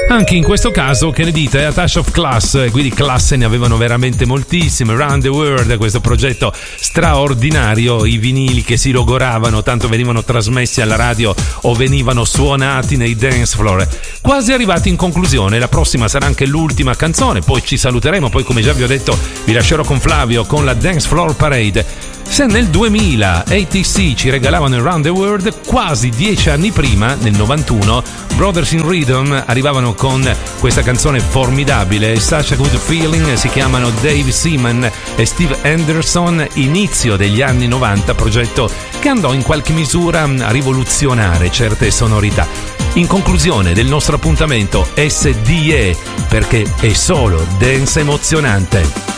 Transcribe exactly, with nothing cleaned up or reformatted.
Anche in questo caso, che ne dite? A touch of class, quindi classe ne avevano veramente moltissime. Around the World, questo progetto straordinario, i vinili che si logoravano, tanto venivano trasmessi alla radio o venivano suonati nei dance floor. Quasi arrivati in conclusione, la prossima sarà anche l'ultima canzone, poi ci saluteremo, poi come già vi ho detto vi lascerò con Flavio con la Dance Floor Parade. Se nel duemila A T C ci regalavano Around the World, quasi dieci anni prima, nel novantuno, Brothers in Rhythm arrivavano con questa canzone formidabile, Such a Good Feeling. Si chiamano Dave Seaman e Steve Anderson, inizio degli anni novanta, progetto che andò in qualche misura a rivoluzionare certe sonorità. In conclusione del nostro appuntamento S D E, perché è solo dance emozionante.